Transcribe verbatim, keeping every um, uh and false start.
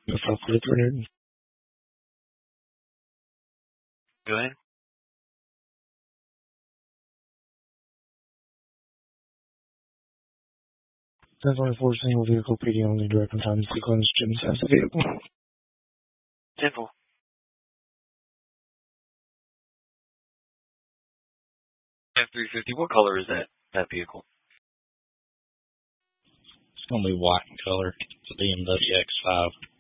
five forty-three Newton. Go ahead. ten twenty-four single vehicle P D only direct on time sequence. Jim has the vehicle. ten four. F three fifty. What color is that that vehicle? It's gonna be white in color. It's a B M W X five.